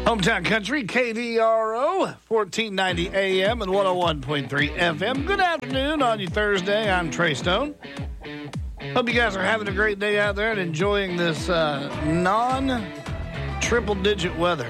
Hometown Country, KDRO, 1490 AM and 101.3 FM. Good afternoon on your Thursday. I'm Trey Stone. Hope you guys are having a great day out there and enjoying this non-triple-digit weather.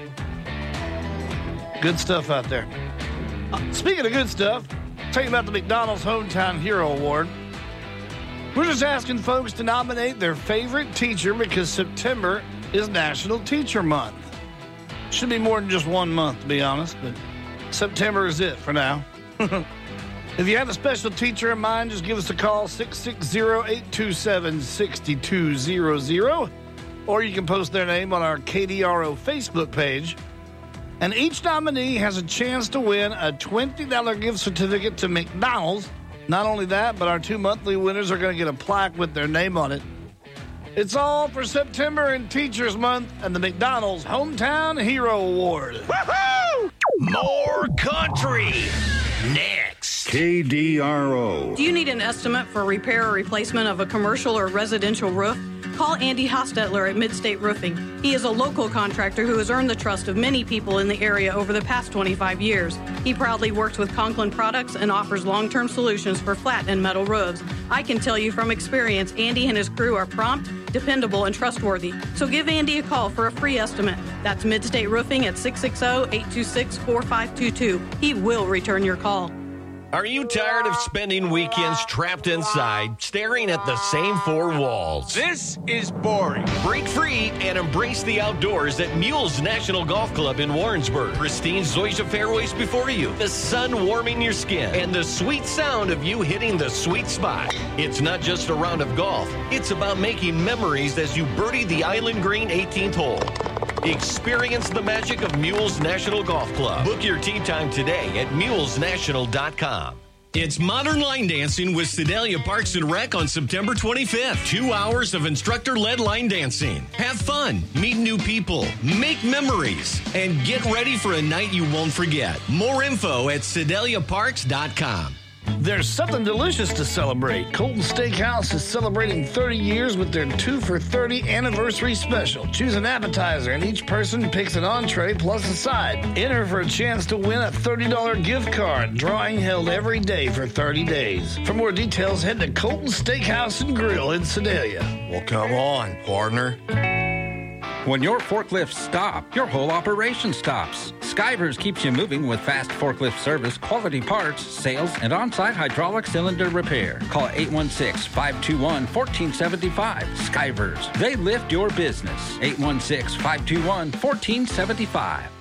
Good stuff out there. Speaking of good stuff, tell you about the McDonald's Hometown Hero Award. We're just asking folks to nominate their favorite teacher because September is National Teacher Month. Should be more than just 1 month, to be honest, but September is it for now. If you have a special teacher in mind, just give us a call, 660-827-6200, or you can post their name on our KDRO Facebook page. And each nominee has a chance to win a $20 gift certificate to McDonald's. Not only that, but our 2 monthly winners are going to get a plaque with their name on it. It's all for September and Teachers Month and the McDonald's Hometown Hero Award. Woohoo! More country next. KDRO. Do you need an estimate for repair or replacement of a commercial or residential roof? Call Andy Hostetler at Midstate Roofing. He is a local contractor who has earned the trust of many people in the area over the past 25 years. He proudly works with Conklin Products and offers long-term solutions for flat and metal roofs. I can tell you from experience, Andy and his crew are prompt, dependable, and trustworthy. So give Andy a call for a free estimate. That's Midstate Roofing at 660-826-4522. He will return your call. Are you tired of spending weekends trapped inside, staring at the same four walls? This is boring. Break free and embrace the outdoors at Mules National Golf Club in Warrensburg. Pristine zoysia fairways before you, the sun warming your skin, and the sweet sound of you hitting the sweet spot. It's not just a round of golf. It's about making memories as you birdie the Island Green 18th hole. Experience the magic of Mules National Golf Club. Book your tee time today at mulesnational.com. It's Modern Line Dancing with Sedalia Parks and Rec on September 25th. 2 hours of instructor-led line dancing. Have fun, meet new people, make memories, and get ready for a night you won't forget. More info at sedaliaparks.com. There's something delicious to celebrate. Colton Steakhouse is celebrating 30 years with their 2 for $30 anniversary special. Choose an appetizer and each person picks an entree plus a side. Enter for a chance to win a $30 gift card. Drawing held every day for 30 days. For more details, head to Colton Steakhouse and Grill in Sedalia. Well, come on, partner. When your forklifts stop, your whole operation stops. Skivers keeps you moving with fast forklift service, quality parts, sales, and on-site hydraulic cylinder repair. Call 816-521-1475. Skivers. They lift your business. 816-521-1475.